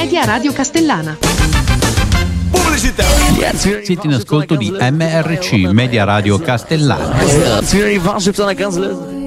Media Radio Castellana. Pubblicità. Siete in ascolto di MRC, Media Radio Castellana. It's very fast, it's on a